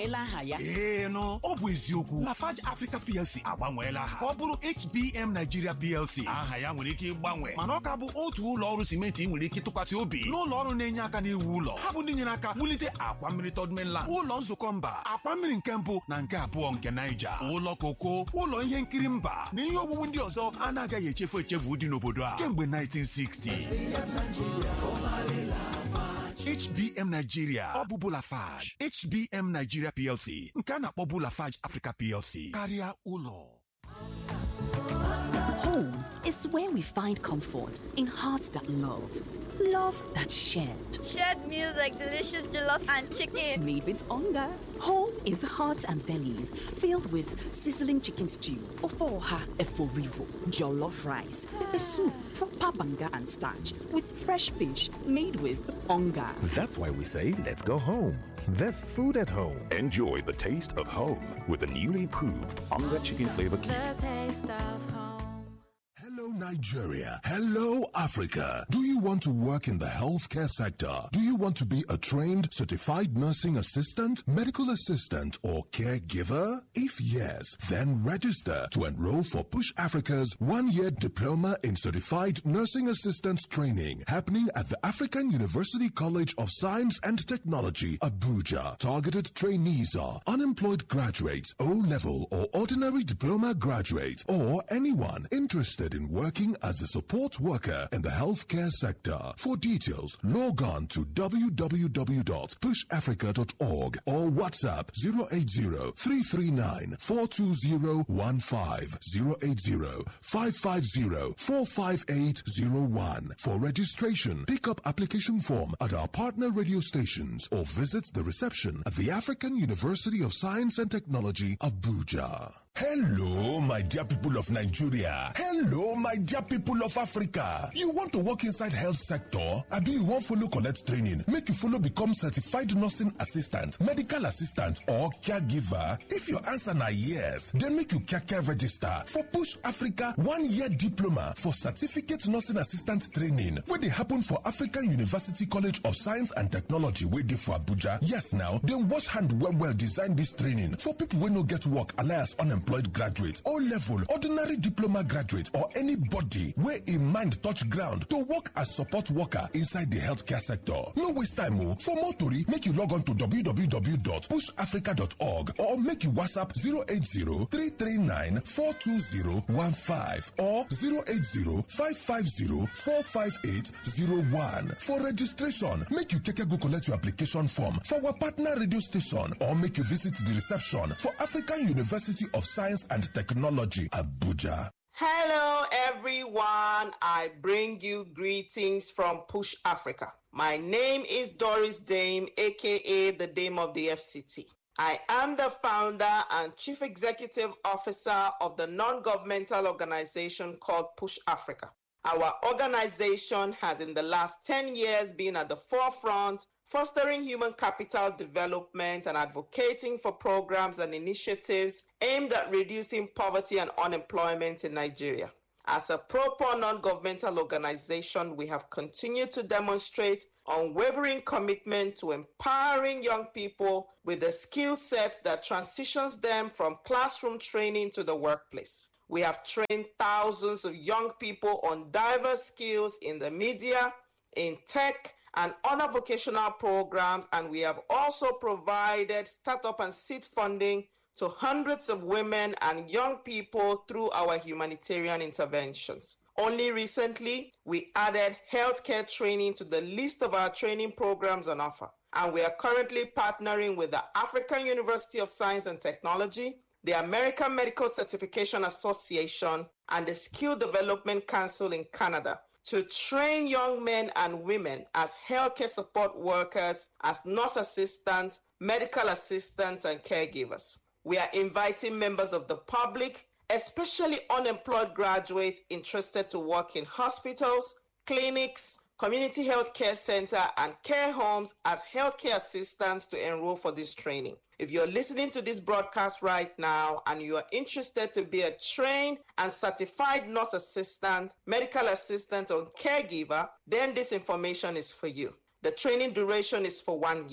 agbanweela aha ya? No, ọ bụ eziokwu. Lafarge Africa PLC agbanweela aha. Ọ bụrụ HBM Nigeria PLC. Aha ya nwere ike ịgbanwe, mana ọ ka bụ otu ụlọ ọrụ simenti nwere ike tụkwasị obi. N'ụlọ ọrụ na-enye aka n'iwu ụlọ. Ha bụ ndị nyere aka wulite akwa mmiri Third Mainland, ụlọ nzukọ mba, akwa mmiri nke mbụ na nke abụọ nke Niger, ụlọ koko, ụlọ ihe nkiri mba na ihe owuwu ndị ọzọ a na-agaghị echefu dị n'obodo a kemgbe 1960. HBM Nigeria, ọ bụ Lafarge. HBM Nigeria PLC, nke a na-akpọbu Lafarge Africa PLC, karịa ụlọ. Home is where we find comfort in hearts that love. Love that's shared. Shared meals like delicious jollof and chicken. Made with hunger. Home is hearts and bellies filled with sizzling chicken stew, ofoha eforivo, jollof rice, pepper soup, proper banga and starch, with fresh fish made with hunger. That's why we say, let's go home. There's food at home. Enjoy the taste of home with the newly proved Onga Chicken Flavor Cube. The taste of home. Hello, Nigeria. Hello, Africa. Do you want to work in the healthcare sector? Do you want to be a trained, certified nursing assistant, medical assistant, or caregiver? If yes, then register to enroll for Push Africa's one-year diploma in certified nursing assistant training happening at the African University College of Science and Technology, Abuja. Targeted trainees are unemployed graduates, O-level or ordinary diploma graduates, or anyone interested in working as a support worker in the healthcare sector. For details, log on to www.pushafrica.org or WhatsApp 080-339-42015, 080-550-45801. For registration, pick up application form at our partner radio stations or visit the reception at the African University of Science and Technology, Abuja. Hello, my dear people of Nigeria. Hello, my dear people of Africa. You want to work inside health sector? Abi you want follow collect training? Make you follow become certified nursing assistant, medical assistant, or caregiver? If your answer na yes, then make you kaka register for Push Africa one-year diploma for certificate nursing assistant training, where they happen for African University College of Science and Technology, where they for Abuja. Yes, now, then wash hand well design this training for people who no get work alias unemployed graduate, O-level, ordinary diploma graduate, or anybody where in mind touch ground to work as support worker inside the healthcare sector. No waste time. For more tori, make you log on to www.pushafrica.org or make you WhatsApp 080-339-42015 or 080-550-45801. For registration, make you go collect your application form for our partner radio station or make you visit the reception for African University of Science and Technology, Abuja. Hello everyone, I bring you greetings from Push Africa. My name is Doris Dame, aka the Dame of the FCT. I am the founder and chief executive officer of the non-governmental organization called Push Africa. Our organization has in the last 10 years been at the forefront, fostering human capital development and advocating for programs and initiatives aimed at reducing poverty and unemployment in Nigeria. As a proper non-governmental organization, we have continued to demonstrate unwavering commitment to empowering young people with the skill sets that transitions them from classroom training to the workplace. We have trained thousands of young people on diverse skills in the media, in tech, and other vocational programs, and we have also provided startup and seed funding to hundreds of women and young people through our humanitarian interventions. Only recently, we added healthcare training to the list of our training programs on offer, and we are currently partnering with the African University of Science and Technology, the American Medical Certification Association, and the Skill Development Council in Canada to train young men and women as healthcare support workers, as nurse assistants, medical assistants, and caregivers. We are inviting members of the public, especially unemployed graduates interested to work in hospitals, clinics, community healthcare center, and care homes as healthcare assistants to enroll for this training. If you're listening to this broadcast right now and you are interested to be a trained and certified nurse assistant, medical assistant, or caregiver, then this information is for you. The training duration is for 1 year.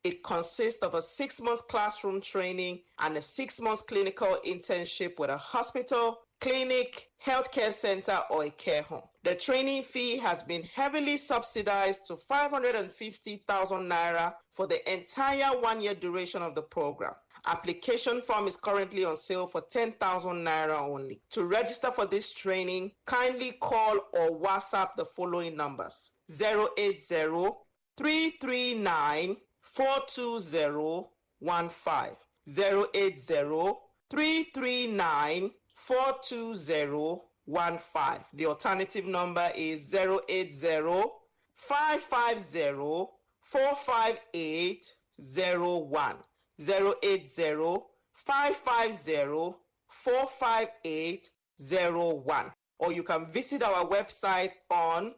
It consists of a 6-month classroom training and a 6-month clinical internship with a hospital, clinic, healthcare center, or a care home. The training fee has been heavily subsidized to 550,000 naira for the entire 1-year duration of the program. Application form is currently on sale for 10,000 naira only. To register for this training, kindly call or WhatsApp the following numbers: 080-339-42015, 080-339-42015. The alternative number is 080-550-45801. 080-550-45801. Or you can visit our website on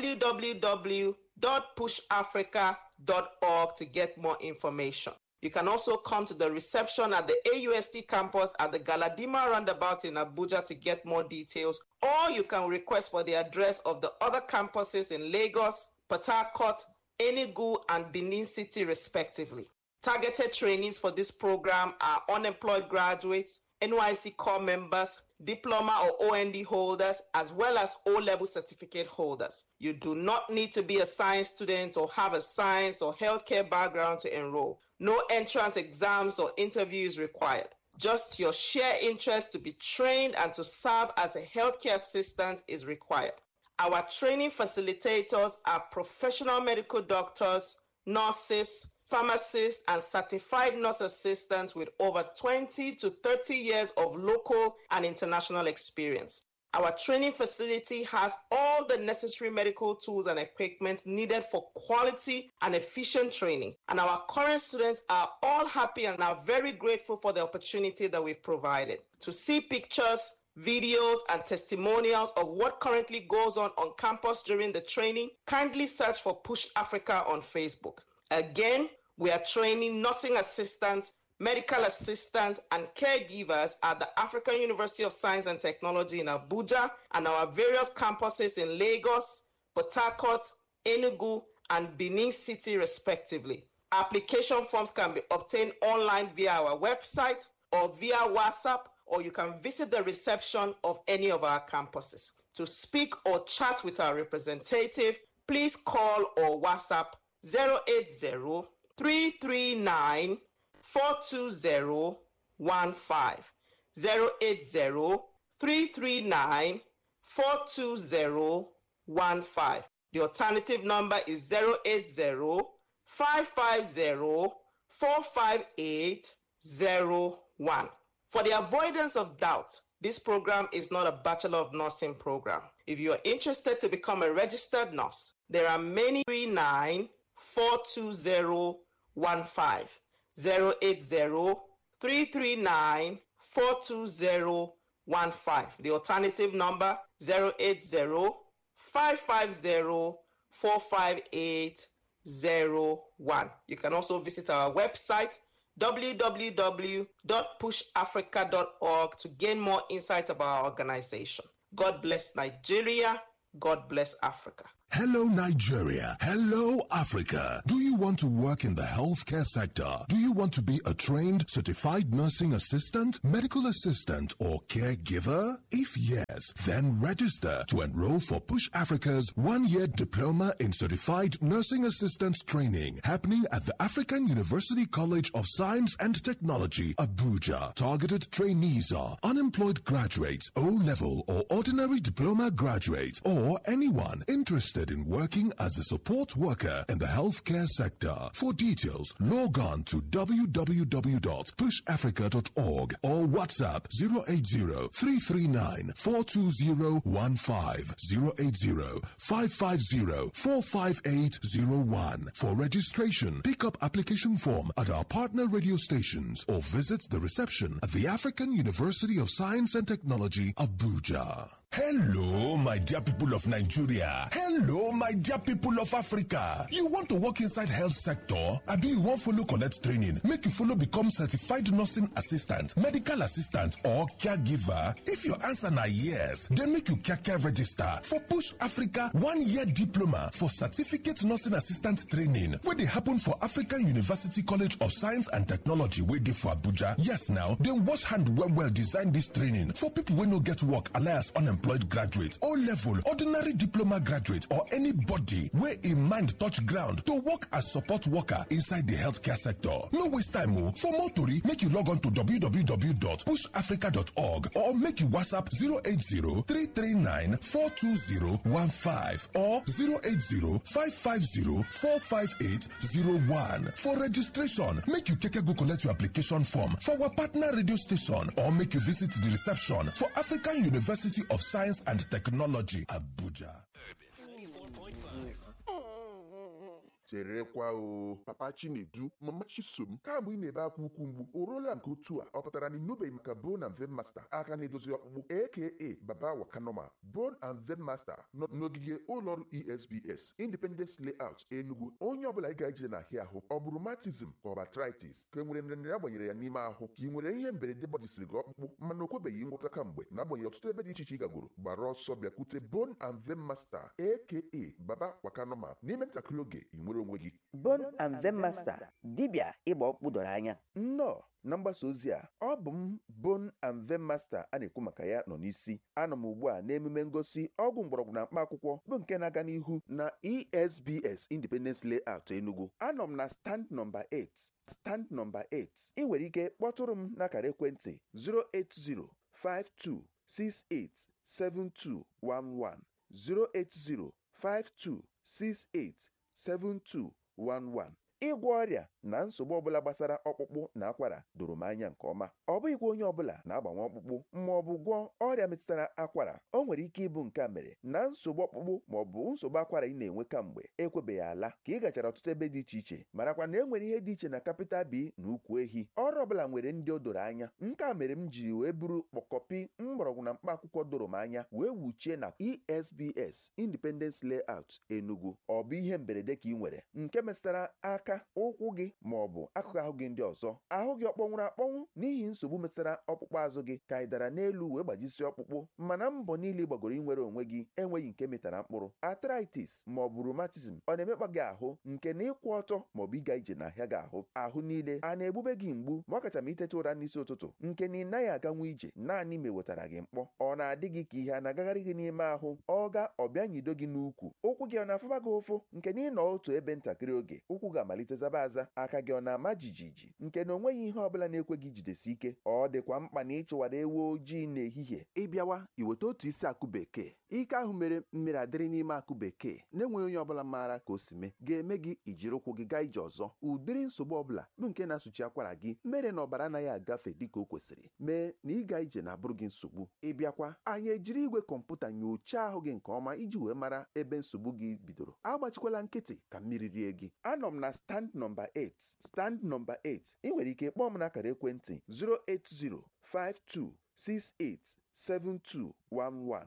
www.pushafrica.org to get more information. You can also come to the reception at the AUST campus at the Galadima roundabout in Abuja to get more details, or you can request for the address of the other campuses in Lagos, Port Harcourt, Enugu, and Benin City respectively. Targeted trainees for this program are unemployed graduates, NYSC core members, diploma or OND holders, as well as O-level certificate holders. You do not need to be a science student or have a science or healthcare background to enroll. No entrance exams or interviews required. Just your sheer interest to be trained and to serve as a healthcare assistant is required. Our training facilitators are professional medical doctors, nurses, pharmacists, and certified nurse assistants with over 20 to 30 years of local and international experience. Our training facility has all the necessary medical tools and equipment needed for quality and efficient training. And our current students are all happy and are very grateful for the opportunity that we've provided. To see pictures, videos, and testimonials of what currently goes on campus during the training, kindly search for Push Africa on Facebook. Again, we are training nursing assistants, medical assistants, and caregivers at the African University of Science and Technology in Abuja and our various campuses in Lagos, Port Harcourt, Enugu, and Benin City, respectively. Application forms can be obtained online via our website or via WhatsApp, or you can visit the reception of any of our campuses. To speak or chat with our representative, please call or WhatsApp 080-339-42015, 080-339-42015. The alternative number is 080-550-45801. For the avoidance of doubt, this program is not a Bachelor of Nursing program. If you are interested to become a registered nurse, there are many 080-339-42015, 080-339-42015. The alternative number 080-550-45801. You can also visit our website www.pushafrica.org to gain more insight about our organization. God bless Nigeria. God bless Africa. Hello, Nigeria. Hello, Africa. Do you want to work in the healthcare sector? Do you want to be a trained, certified nursing assistant, medical assistant, or caregiver? If yes, then register to enroll for Push Africa's 1-year diploma in certified nursing assistant training happening at the African University College of Science and Technology, Abuja. Targeted trainees are unemployed graduates, O-level or ordinary diploma graduates, or anyone interested in working as a support worker in the healthcare sector. For details, log on to www.pushafrica.org or WhatsApp 080-339-42015, 080-550-45801. For registration, pick up application form at our partner radio stations or visit the reception at the African University of Science and Technology, Abuja. Hello, my dear people of Nigeria. Hello, my dear people of Africa. You want to work inside health sector? Abi you wan follow collect training, make you follow become certified nursing assistant, medical assistant or caregiver? If your answer na yes, then make you kaka register for Push Africa 1-year diploma for certificate nursing assistant training wey dey happen for African University College of Science and Technology wey dey for Abuja. Yes now, dem wash hand well design this training for people wey no get work alias unemployed graduate, O-level, ordinary diploma graduate or anybody wey im mind touch ground to work as support worker inside the healthcare sector. No waste time o. For more tori, make you log on to www.pushafrica.org or make you WhatsApp 080-339-42015 or 080-550-45801. For registration, make you keke go collect your application form for our partner radio station or make you visit the reception for African University of Science and Technology, Abuja. cherekwa o papa Chinedu mama Chisom kamgbe ị na-ebe akwa ukwu mgbu o ruola nke otu a ọ pụtara na ịnụbeghị maka Bone and Vein Master aka na-edozi ọkpụkpụ aka Baba Wakanoma. Bone and Vein Master nọ n'ogige ụlọọrụ ESBS Independence Layout Enugu. Onye ọbụla ị ga-eje n'ahịa ahụ ọ bụrụ rheumatism ka ọ bụ arthritis ka e nwere nrịanrịa agbanyere ya n'ime ahụ ka ị nwere ihe mberede gbajisiri gị ọkpụkpụ mana o kwebeghị ngwọta kamgbe na-agbanyeghị ọtụtụ ebe dị iche iche ị gagoro gbara ọsọ bịakwute Bone and Vein Master aka Baba Wakanoma n'ime ntakịrị oge ị nwere onwe gị. Bone and Vein Master dibịa ịgba ọkpụkpụ doro anya. Nnọọ na mgbasa ozi a ọ bụ m Bone and Vein Master a na-ekwu maka ya nọ n'isi. Anọ m ugbu a n'emume ngosi ọgwụ mgbọrọgwụ na mkpa akwụkwọ bụ nke na-aga n'ihu na ESBS Independence Layout Enugu. Anọ m na stand number 8. Stand number 8. Ị nwere ike kpọtụrụ m n'akara ekwentị 08052687211 08052687211. Ịgwọ ọrịa na nsogbu ọbụla gbasara ọkpụkpụ na akwara doro m anya nke ọma. Ọ bụghịkwa onye ọbụla na-agbanwe ọkpụkpụ ma ọ bụ gwọọ ọrịa metụtara akwara. O nwere ike ịbụ nke a mere na nsogbu ọkpụkpụ ma ọ bụ nsogbu akwara ị na-enwe kamgbe ekwebeghị ala ka ị gachara ọtụtụ ebe dị iche iche marakwa na e nwere ihe dị iche na capital B na ukwu ehi. Ọrụ ọbụla nwere ndị o doro anya. Nke a mere m ji wee buru kpọkọpi mgbọrọgwụ na mkpa akwụkwọ doro m anya wee wuchie na ESBS Independence Layout Enugu. Ọ bụ ihe mberede ka ị nwere nke metụtara aka, ụkwụ gị ma ọ bụ akụkụ ahụ gị ndị ọzọ. Ahụ gị ọkpọnwụrụ akpọnwụ n'ihi nsogbu metụtara ọkpụkpụ azụ gị ka ị dara n'elu wee gbajisi ọkpụkpụ mana mbọ niile gbagoro inwere onwe gị enweghị nke metara mkpụrụ. Arthritis ma ọ bụ rheumatism ọ na-emekpa gị ahụ nke na ịkwụ ọtọ ma ọ bụ ịga ije n'ahịa gị ahụ niile a na-egbube gị mgbu ma ọ kacha ma itete ụra n'isi ụtụtụ nke na ị naghị aganwu ije naanị ma ewetara gị mkpọ. Ọ na-adị gị ka ihe a na-agagharị gị n'ime ahụ ọ ga ọbịa nyido gị n'ukwu. Ụkwụ gị ọ na-afụba gị ụfụ nke na ịnọ otu ebe ntakịrị oge ụkwụ ga-amalite zaba aza. Aka gị ọ na-ama jijiji nke na onweghị ihe ọbụla na-ekwe gị jidesi ike. Ọ dịkwa mkpa na ịchụwara ewu ojii n'ehihie. Ịbịawa iweta otu isi akụ bekee. Ike ahụ mere mmiri adịrị n'ime akụ bekee na-enweghị onye ọbụla maara ka o si mee ga-eme gị ijiri ụkwụ gị gaa ije ọzọ. Ụdịrị nsogbu ọbụla bụ nke na-asụchi akwara gị mere na ọbara anaghị agafe dịka o kwesịrị mee na ịga ije na-abụrụ gị nsogbu. Ịbịakwa anyị ejiri igwe kọmputa nyochaa ahụ gị nke ọma iji wee mara ebe nsogbu gị bidoro. Agbachikwala nkịtị ka mmiri rie gị. Anọ m na stand number 8. Stand number 8. Ị nwere ike kpọọ m n'akara ekwentị 08052687211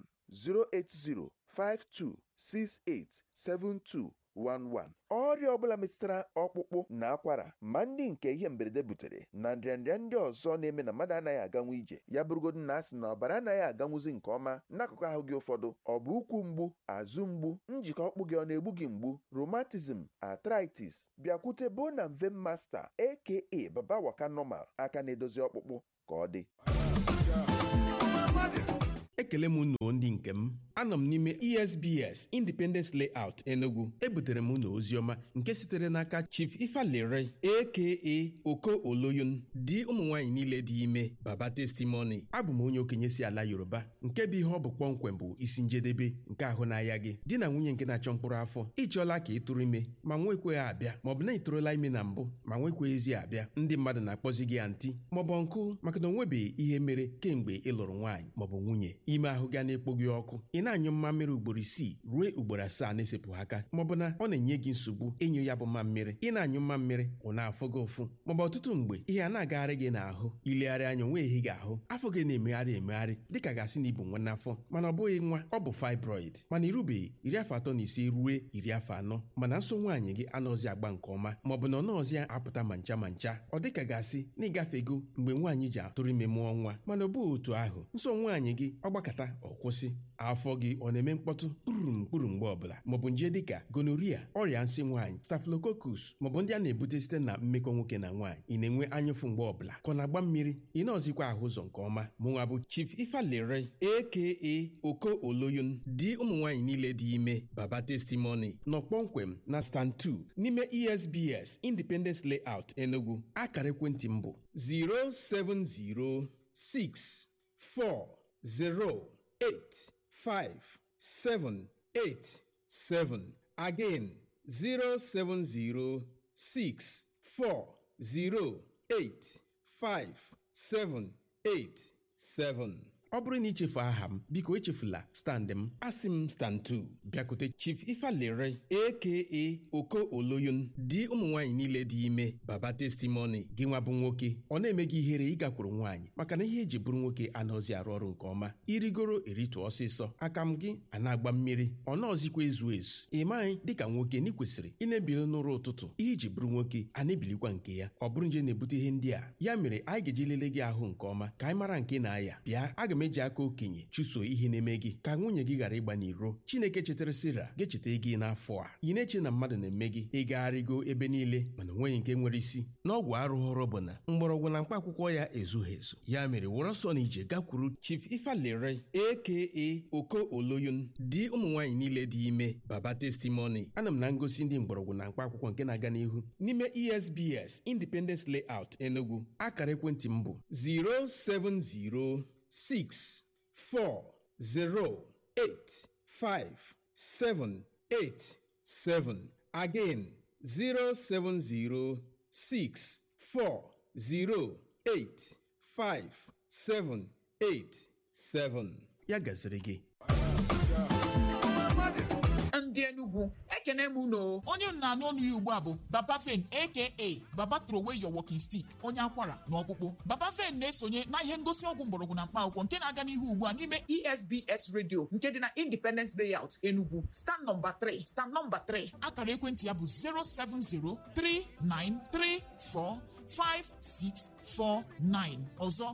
08052687211. Ọrịa ọbụla metụtara ọkpụkpụ na akwara ma ndị nke ihe mberede butere na nrịanrịa ndị ọzọ na-eme na mmadụ anaghị aganwu ije ya bụrụgodu na asị na ọbara anaghị aganwuzi nke ọma n'akụkụ ahụ gị ụfọdụ. Ọ bụ ụkwụ mgbu, azụ mgbu, njikọ ọkpụ gị ọ na-egbu gị mgbu, rheumatism, arthritis, bịakwute Bone and Vein Master aka Baba Wakanoma aka na-edozi ọkpụkpụ ka ọ dị. Ekele m unu ndị nke m. Anọ m n'ime ESBS Independence Layout Enugu. Ebutere m unu oziọma nke sitere n'aka Chief Ifalere aka Oko Oloyun di ụmụ nwaanyị niile dị ime Baba Testimony. Abụ m onye okenye si ala Yoruba nke bụ ihe ọ bụ kpọmkwem bụ isi njedebe nke ahụ n'ahịa gị. Di na nwunye nke na-achọ mkpụrụ afọ ịchọọla ka ị tụrụ ime ma nwekweghị abịa maọbụ na ị tụrụla ime na mbụ ma nwekweghịzi abịa. Ndị mmadụ na-akpọzi gị anti maọbụ nkụ maka na onwebeghị ihe mere kemgbe ị lụrụ nwaanyị maọbụ nwunye. Ime ahụ ga na-ekpo gị ọkụ. Ị na-anyụ mmammiri ugboro 6 ruo ugboro 7 na-esepụghị aka maọbụ na ọ na-enye gị nsogbu ịnyụ ya bụ mmammiri ị na-anyụ mmammiri ọ na-afụ gị ụfụ maọbụ ọtụtụ mgbe ihe a na-agagharị gị n'ahụ ilegharị anya onwe ehi gị ahụ afọ gị na-emegharị dịka gasị na ibu nwa n'afọ mana ọ bụghị nwa ọ bụ fibroid mana irubeghị 35 ruo 40 mana nso nwaanyị gị anọzi agba nke ọma maọbụ na ọ nọọzi apụta ma ncha ọ dịka gasị na ịgafego mgbe nwaanyị ji atụrụ ime mụọ nwa mana ọ bụghị otu ahụ nso nwaanyị gị ọgbakọta ọ kwụsị afọ gị ọ na-eme mkpọtụ kpụrụ mgbe ọbụla maọbụ nje dịka gonorrhea ọrịa nsị nwaanyị staphylococcus maọbụ ndị a na-ebute site na mmekọ nwoke na nwaanyị ị na-enwe anyụfụ mgbe ọbụla ka ọ na-agba mmiri ị na-ọzikwa ahụ ụzọ nke ọma mụnwa bụ Chief Ifalere aka Oko Oloyun dị ụmụ nwaanyị niile dị ime Baba Testimony nọ kpọmkwem na stand 2 n'ime ESBS Independence Layout Enugu akara ekwentị m bụ 07064085787 again 07064085787. ọ bụrụ na ichefu aha m biko echefula stand m asị m stand 2 bịakute Chief Ifalere aka Oko Oloyun dị ụmụ nwaanyị niile dị ime Baba Testimony gị nwa bụ nwoke ọ na-eme gị ihere ịgakwuru nwaanyị maka na ihe eji bụrụ nwoke anọzi arụ ọrụ nke ọma irigoro eritụ ọsịsọ aka m gị a na-agba mmiri ọ nọọzikwa ezu ị maghị dịka nwoke na ị kwesịrị ị na-ebili n'ụra ụtụtụ ihe iji bụrụ nwoke a na-ebilikwa nke ya ọ bụrụ nje na-ebute ihe ndị a ya mere anyị ga-eji lelee gị ahụ nke ọma ka anyị mara nke na-aya bịa aga m eji aka okenye chụso ihe na-eme gị ka nwunye gị ghara ịgba n'iro Chineke chetara Sera ga-echeta gị n'afọ a ị na-eche na mmadụ na-eme gị ịgagharịgo ebe niile mana onweghị nke nwere isi n'ọgwụ arụghọrọ bụ na mgbọrọgwụ na mkpa akwụkwọ ya ezughị ezu ya mere wụrụ ọsọ na ije gakwuru Chief Ifalere aka Oko Oloyun dị ụmụ nwaanyị niile dị ime Baba Testimony ana m na ngosi ndị mgbọrọgwụ na mkpa akwụkwọ nke na-aga n'ihu n'ime ESBS Independence Layout Enugu akara ekwentị m bụ 07064085787 again 07064085787 ya gaziri gị ndị Enugu ekene m unu onye na-anụ ọnụ ya ugbu a bụ Baba Fen aka Baba throw away your walking stick onye akwara na ọkpụkpụ Baba Fen na-esonye na ihe ngosi ọgwụ mgbọrọgwụ na mkpa akwụkwọ nke na-aga n'ihu ugbu a n'ime ESBS Radio nke dị na Independence Layout Enugu stand number 3 akara ekwentị ya bụ 07039345649 ọzọ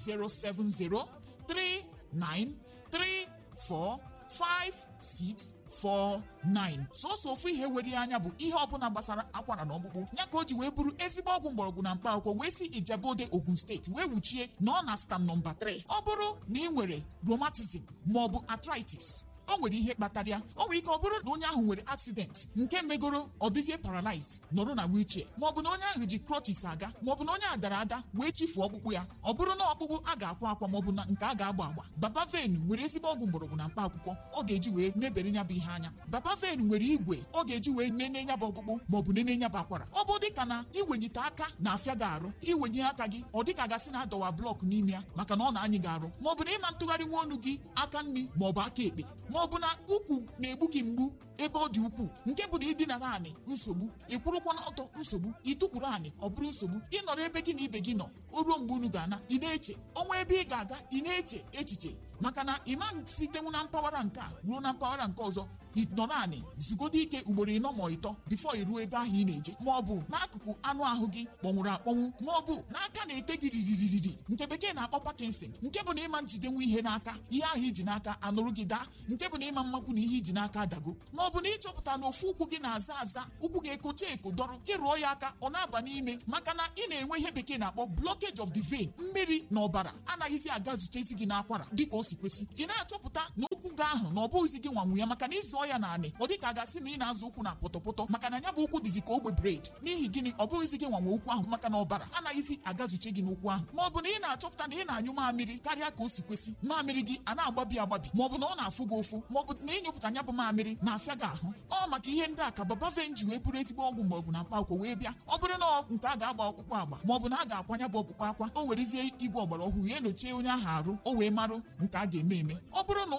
07039345649 sọsọ ofu ihe were anya bụ ihe ọbụla gbasara akwara na ọkpụkpụ ya ka o ji wee bụrụ ezigbo ọgwụ mgbọrọgwụ na mkpa akwụkwọ wee si Ijebode Ogun steeti wee wuchie na ọ na stand nọmba 3 ọ bụrụ na ị nwere rheumatism maọbụ arthritis o nwere ihe kpatara ya o nwere ike ọ bụrụ na onye ahụ nwere accident nke megoro ọ dịzie paralyzed nọrọ na wheelchair maọbụ na onye ahụ ji crutches aga maọbụ na onye a dara ada wee chifuo ọkpụkpụ ya ọ bụrụ na ọkpụkpụ a ga-akwa akwa maọbụ na nke a ga-agba agba Baba Ven nwere ezigbo ọgwụ mgbọrọgwụ na mkpa akwụkwọ ọ ga-eji wee mebere ya bụ ihe anya Baba Ven nwere igwe ọ ga-eji wee nene ya bụ ọkpụkpụ maọbụ nene ya bụ akwara ọ bụ dịka na iwenyite aka na-afịa gị arụ iwenye aka gị ọ dịka gasị na adọwa blọk n'ime ya maka na ọ na-anyị gị arụ maọbụ na ịma ntụgharị nwa ọnụ gị aka nri maọbụ aka ekpe maọbụ na ukwu na-egbu gị mgbu ebe ọ dị ukwuu nke bụ na ịdịnara anị nsogbu ịkwụrụkwa n'ọtọ nsogbu ịtụkwuru anị ọ bụrụ nsogbu ịnọrọ ebe gị na ibe gị nọ o ruo mgbe unu ga-ana ị na-eche ọnwa ebe ị ga-aga ị na-eche echiche maka na ịma sitenwu na mpaghara nke a ruo na mpaghara nke ọzọ ịnọrọ anị zugodo ike ugboro 4 ma 5 bifo iruo ebe ahụ ị na-eje ma ọ bụ n'akụkụ anụ ahụ gị kpọnwụrụ akpọnwụ ma ọ bụ n'aka na-ete gị ririri nke bekee na-akpọ Parkinson nke bụ na ịma njidenwu ihe n'aka ihe ahụ iji n'aka anụrụ gị daa nke bụ na ịma mmakwu na ihe iji n'aka adago ma ọ bụ na ịchọpụta na ofu ụkwụ gị na-aza aza ụkwụ gị ekocha eko dọrọ ịrụọ ya aka ọ na-aba n'ime maka na ị na-enwe ihe bekee na-akpọ blockage of the vein mmiri na ọbara anaghịzi aga zutezi gị n'akwara dịka o si kwesị ị na-achọpụta na ụkwụ gị ahụ na ọ bụghịzi gị nwanwu ya maka na ịzụọ ya naanị ọ dịka a gasị na ị na-azụ ụkwụ na pọtọpọtọ maka na ya bụ ụkwụ dịzi ka ogbe bred n'ihi gịnị ọ bụghịzi gị nwanwe ụkwụ ahụ maka na ọbara anaghịzi agazuche gị n'ụkwụ ahụ ma ọ bụ na ị na-achọpụta na ị na-anyụ mamịrị karịa ka o si kwesị mamịrị gị a na-agbabi agbabi ma ọ bụ na ọ na-afụ gị ụfụ ma ọ bụ na ịnyụpụta ya bụ mamịrị na-afịa gị ahụ ọ maka ihe ndị a ka Baba Ven ji wee bụrụ ezigbo ọgwụ mgbọrọgwụ na mkpa akwụkwọ wee bịa ọ bụrụ na nke a ga-agba ọkpụkpụ agba ma ọ bụ na a ga-akwanya bụ ọkpụkpụ akwa o werezie igwe ọgbara ọhụrụ ya enyochie onye ahụ arụ o wee marụ nke a ga-eme ọ bụrụ na ọkpụkpụ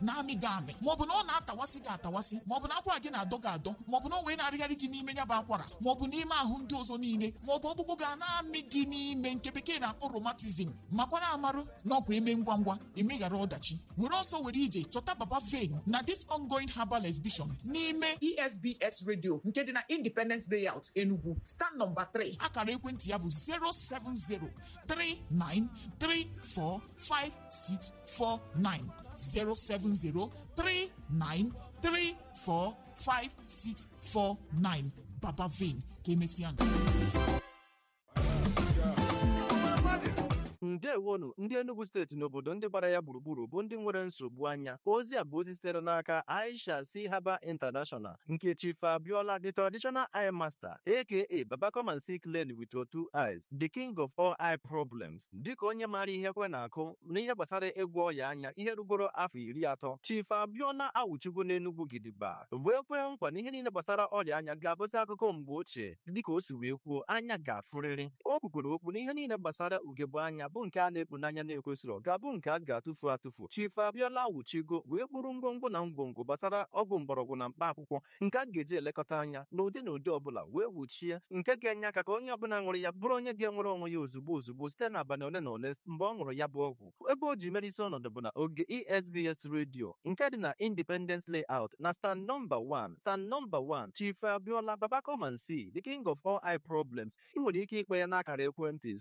na-amị gị amị, maọbụ na ọ na-atawasị gị atawasị, maọbụ na akwara gị na-adọ gị adọ, maọbụ na o wee na-arịgharị gị n'ime ya bụ akwara, maọbụ n'ime ahụ ndị ọzọ niile, maọbụ ọkpụkpụ ga na-amị gị n'ime nke bekee na-akpọ rheumatism. makwara amarụ na ọkwa eme ngwa ngwa emeghara ọdachi. Were ọsọ were ije chọta Baba Vein na this ongoing herbal exhibition n'ime ESBS radio nke dị na Independence Layout Enugu, stand number 3. akara ekwentị ya bụ 07039345649 07039345649. Baba Vein ka emesịa. Ndewonu ndị Enugu steeti n'obodo ndị gbara ya gburugburu bụ ndị nwere nsogbu anya. Ozi a bụ ozi sitere n'aka Aisha C. Herbal International nke Chief Abiola, the traditional eye master, aka Baba come and see clearly with your 2 eyes, the king of all eye problems. Dịka onye maara ihe kwe na-akụ n'ihe gbasara ịgwọ ọya anya ihe rugoro afọ 30, Chief Abiola awụchigo n'Enugu gidigba wee kwee nkwa na ihe niile gbasara ọrịa anya ga-abụzi akụkọ mgbe ochie. Dịka o si wee kwuo, anya ga-afụrịrị. O kwukwere okwu na ihe niile gbasara ugegbe anya bụ nke a na-ekpu n'anya na-ekwesịrị ga-abụ nke a ga-atụfu atụfu. Chief Abiola wuchigo wee kpụrụ ngwongwo na ngwongwo gbasara ọgwụ mgbọrọgwụ na mkpa akwụkwọ nke a ga-eji elekọta anya n'ụdị na ụdị ọbụla wee wuchie, nke ga-enye aka ka onye ọbụla ṅụrụ ya bụrụ onye ga-enwere onwe ya ozugbo site n'abalị ole na ole mgbe ọ ṅụrụ ya bụ ọgwụ. Ebe o ji mere isi ọnọdụ bụ na oge ESBS radio nke dị na Independence Layout na stand number 1. Chief Abiola, Baba come and see, the king of all eye problems. Ị nwere ike ikpe ya n'akara ekwentị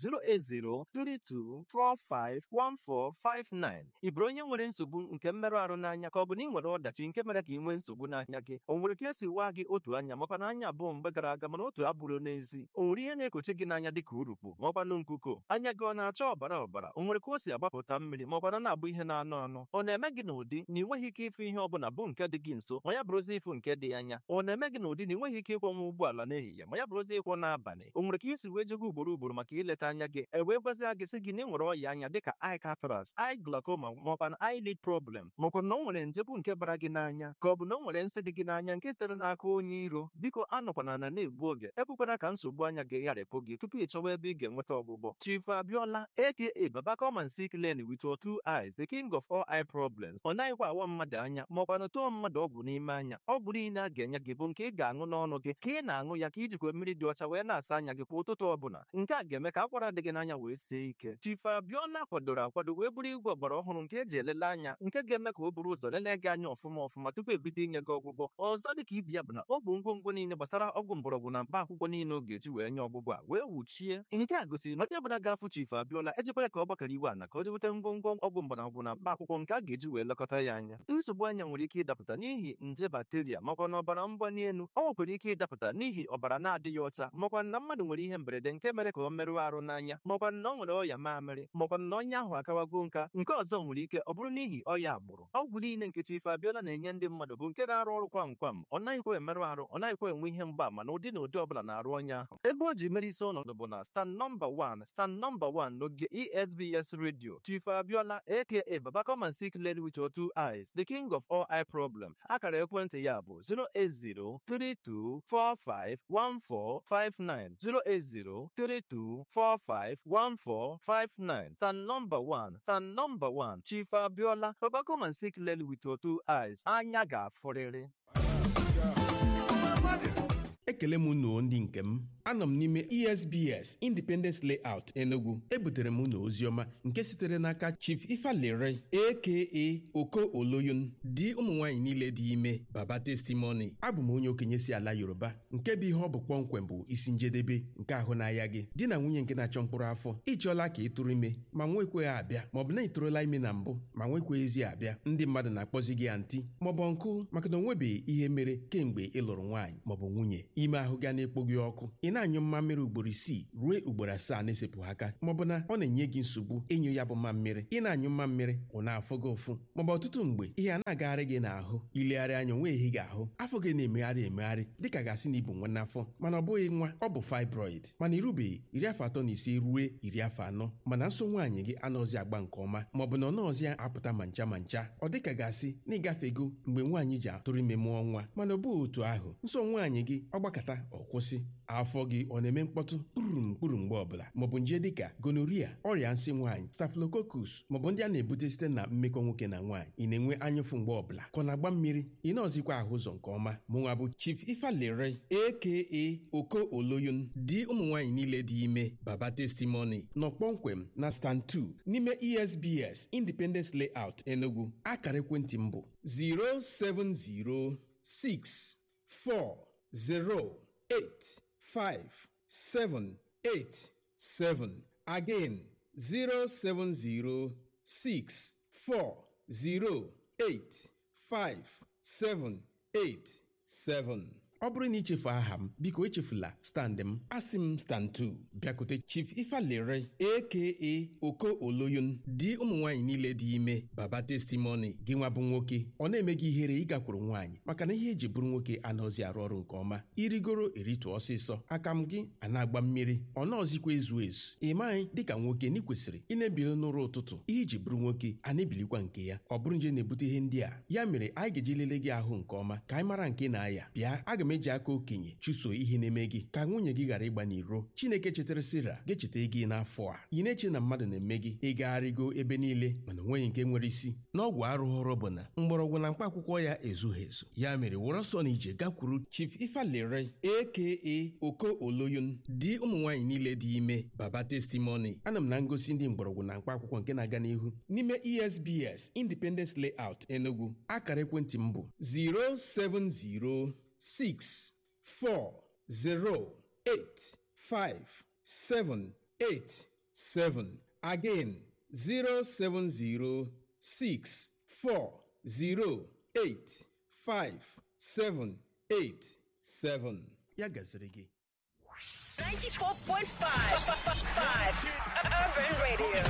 08032451459. Ị bụrụ onye nwere nsogbu nke mmerụ ahụ n'anya ka ọ bụ na ị nwere ọdachi nke mere ka ị nwee nsogbu n'anya gị? O nwere ka esi waa gị otu anya makwa na anya abụọ mgbe gara aga mana otu abụrụ n'ezi? O nwere ihe na-ekochi gị n'anya dịka urukpu maọkwanụ nkuko? Anya gị ọ na-acha ọbara? O nwere ka o si agbapụta mmiri maọkwana na-abụ ihe na-anụ? Ọ na-eme gị n'ụdị na ị nweghị ike ịfụ ihe ọbụla bụ nke dị gị nso ma ya bụrụzi ịfụ nke dị anya? Ọ na-eme gị n'ụdị na ị nweghị ike ịkwọnwa ụgbọala n'ehihie ma ya bụrụzi ịkwọ n'abalị? O nwere ka isi wee jego ugboro maka ileta anya gị wee gwazia gị sị gị na ị nwere ọya anya dịka eye cataract, eye glaucoma maọkwa eyelid problem, maọkwa na o nwere njebụ nke bara gị n'anya, ka ọ bụ na o nwere nsị dị gị n'anya nke sitere n'aka onye iro. Biko anọkwana na na-egbu oge, ekwekwana ka nsogbu anya gị gharịpụ gị tupu ị chọwa ebe ị ga-enweta ọgwụgwọ. Chief Abiola aka Baba come and see clearly with your 2 eyes, the king of all eye problems. Ọ naghịkwa awa mmadụ anya maọkwa na tụọ mmadụ ọgwụ n'ime anya. Ọgwụ niile a ga-enye gị bụ nke ị ga-aṅụ n'ọnụ gị ka ị na-aṅụ ya ka ijikwa mmiri dị ọcha wee na-asa anya gị kwa ụtụtụ ọbụla. Nke a ga-eme ka akwara dị gị n'anya wee sie ike. Chief Abiola kwadoro akwado wee bụrụ igwe ọgbara ọhụrụ nke eji elele anya nke ga-eme ka o buru ụzọ lelee gị anya ọfụma tupu ebido inye gị ọgwụgwọ. Ọzọ dịka ibi ya bụ na ọ bụ ngwongwo niile gbasara ọgwụ mgbọrọgwụ na mkpa akwụkwọ niile ọ ga-eji wee nye ọgwụgwọ a wee wuchie. Nke a gosiri na onye ọbụla ga-afụ Chief Abiola ejikwa ya ka ọ gbakọrọ iwe ana ka o jeweta ngwongwo ọgwụ mgbọrọgwụ na mkpa akwụkwọ nke a ga-eji wee lekọta ya anya. Nsogbu anya nwere ike ịdapụta n'ihi nje bakteria makwa na ọbara mgbali elu. Ọ nwekwara ike ịdapụta n'ihi ọbara na-adịghị ọcha makwa na mmadụ nwere ihe mberede nke mere ka ọ merụọ arụ n'anya makwa na ọ nwere ọya mamịrị makwa na onye ahụ akawago nka. Nke ọzọ nwere ike ọ bụrụ n'ihi ọya agbụrụ. Ọgwụ niile nke Chief Abiola na-enye ndị mmadụ bụ nke na-arụ ọrụ kwam. Ọ naghịkwa emerụ arụ, ọ naghịkwa enwe ihe mgbaama na ụdị na ụdị ọbụla na-arụ onye ahụ. Ebe o ji mere isi ọnọdụ bụ na stand number 1 n'oge ESBS radio. Chief Abiola aka Baba come and see clearly with your 2 eyes, the king of all eye problem. Akara ekwentị ya bụ 08032451459 08032451459. Stand number 1. Chief Abiola, Baba come and see clearly with your 2 eyes. Anya ga-afụrịrị. Ekele m unu ndị nke m. Anọ m n'ime ESBS Independence Layout Enugu. Ebutere m unu oziọma nke sitere n'aka Chief Ifalere aka Oko Oloyun, di ụmụ nwaanyị niile dị ime, Baba Testimony. Abụ m onye okenye si ala Yoruba nke bụ ihe ọ bụ kpọmkwem bụ isi njedebe nke ahụ n'ahịa gị. Di na nwunye nke na-achọ mkpụrụ afọ, ịchọọla ka ị tụrụ ime ma nwekweghị abịa, maọbụ na ị tụrụla ime na mbụ ma nwekweghịzi abịa. Ndị mmadụ na-akpọzi gị anti maọbụ nkụ maka na onwebeghị ihe mere kemgbe ị lụrụ nwaanyị maọbụ nwunye. Ime ahụ ga na-ekpo gị ọkụ, ị na-anyụ mmammiri ugboro 6 ruo ugboro 7 na-esepụ aka, maọbụ na ọ na-enye gị nsogbu ịnyụ ya bụ mmammiri. Ị na-anyụ mmammiri ọ na-afụ gị ụfụ, maọbụ ọtụtụ mgbe ihe a na-agagharị gị n'ahụ, ilegharị anya onweghị gị ahụ, afọ gị na-emegharị dịka gasị na ibu nwa n'afọ mana ọ bụghị nwa, ọ bụ fibroid. Mana irubeghị 35 ruo 40, mana nso nwaanyị gị anọzi agba nke ọma maọbụ na ọ nọọzi apụta ma ncha. Ọ dịka gasị na ịgafego mgbe nwaanyị ji atụrụ ime mụọ nwa, mana ọ bụghị otu ahụ. Nso nwaanyị gị ọ gbakọta ọ kwụsị, afọ afọ gị ọ na-eme mkpọtụ kpụrụ mgbe ọbụla maọbụ nje dịka gonorrhea, ọrịa nsị nwaanyị, staphylococcus maọbụ ndị a na-ebute site na mmekọ nwoke na nwaanyị, ị na-enwe anyụfụ mgbe ọbụla ka ọ na-agba mmiri, ị na-ọzikwa ahụ ụzọ nke ọma, mụnwa bụ Chief Ifalere aka Oko Oloyun dị ụmụ nwaanyị niile dị ime Baba Testimony nọ kpọmkwem na stand 2 n'ime ESBS Independence Layout Enugu. Akara ekwentị m bụ 07064085787. Again, 07064085787. ọ bụrụ na ichefu aha m, biko echefula stand m. Asị m stand 2 bịakute Chief Ifalere aka Oko Oloyun dị ụmụ nwaanyị niile dị ime Baba Testimony. Gị nwa bụ nwoke ọ na-eme gị ihere ịgakwuru nwaanyị maka na ihe eji bụrụ nwoke anaghịzi arụ ọrụ nke ọma, irigoro eritu ọsịsọ, aka m gị a na-agba mmiri, ọ naọzikwa ezu ezu. Ị maghị dịka nwoke na ị kwesịrị ị na-ebili n'ụra ụtụtụ, ihe iji bụrụ nwoke a na-ebilikwa nke ya. Ọ bụrụ nje na-ebute ihe ndị a, ya mere anyị ga-eji lelee gị ahụ nke ọma ka anyị mara nke na-aya. Bịa, aga m eji aka okenye chụso ihe na-eme gị ka nwunye gị ghara ịgba n'iro. Chineke chetara Sira ga-echeta gị n'afọ a. Ị na-eche na mmadụ na-eme gị ịgagharịgo ebe niile mana onweghị nke nwere isi. N'ọgwụ arụghọrọ bụ na mgbọrọgwụ na mkpa akwụkwọ ya ezughị ezu. Ya mere were ọsọ na ije gakwuru Chief Ifalere aka Oko Oloyun dị ụmụ nwaanyị niile dị ime Baba Testimony. Ana m na ngosi ndị mgbọrọgwụ na mkpa akwụkwọ nke na-aga n'ihu n'ime ESBS Independence Layout Enugu. Akara ekwentị m bụ 07064085787. Again, 07064085787. Ya gaziri gị. 94.5 Urban Radio.